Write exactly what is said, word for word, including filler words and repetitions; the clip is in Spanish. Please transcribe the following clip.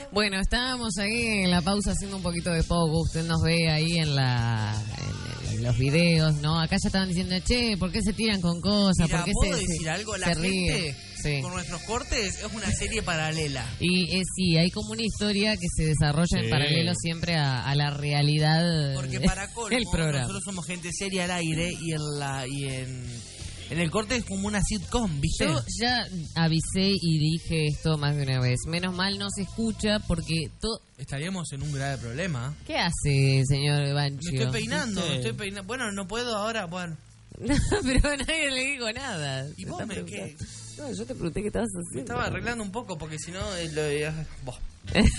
Bueno, estábamos ahí en la pausa haciendo un poquito de poco. Usted nos ve ahí en la en, en los videos, ¿no? Acá ya estaban diciendo, che, ¿por qué se tiran con cosas? Mira, ¿Por qué ¿puedo se, decir se, algo? La se gente, ríe? Sí. Con nuestros cortes, es una serie paralela. Y eh, sí, hay como una historia que se desarrolla Sí. en paralelo siempre a, a la realidad Porque para colmo, del programa. nosotros somos gente seria al aire y en la y en, en el corte es como una sitcom, ¿viste? Yo ya avisé y dije esto más de una vez. Menos mal no se escucha porque todo... Estaríamos en un grave problema. ¿Qué hace, señor Me Banchio? estoy peinando, ¿Viste? me estoy peinando. Bueno, no puedo ahora, bueno. No, pero nadie le dijo nada. ¿Y Se vos está me preguntando. qué? No, yo te pregunté qué estabas Me haciendo. estaba arreglando un poco porque si no... eh, lo- eh, vos.